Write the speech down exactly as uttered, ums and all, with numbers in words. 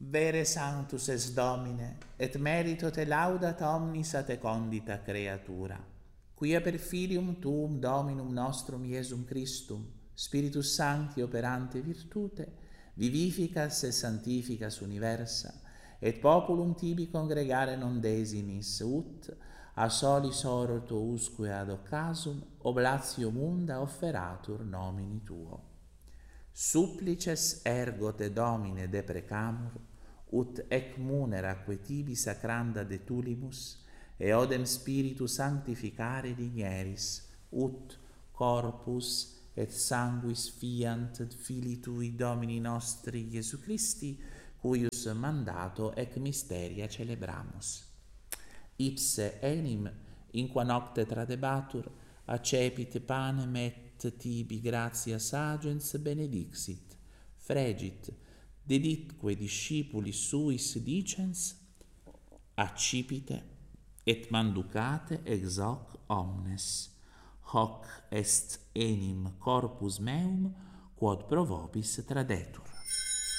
vere sanctus es Domine, et merito te laudat omnis a te condita creatura, quia per filium tuum Dominum nostrum Iesum Christum, Spiritus Sancti operante virtute, vivificas et sanctificas universa, et populum tibi congregare non desinis, ut a solis oro tuusque ad occasum oblatio munda offeratur nomini tuo. Supplices ergo te Domine deprecamur, ut ec munera que tibi sacranda de tulimus, e odem Spiritu sanctificare digneris, ut corpus et sanguis fiant Filii Tui Domini nostri Iesu Christi, cuius mandato ec mysteria celebramus. Ipse enim, in qua nocte tradebatur, accepit panem et tibi gratias agens benedixit, fregit, deditque discipulis suis dicens, accipite et manducate ex hoc omnes. Hoc est enim corpus meum, quod pro vobis tradetur.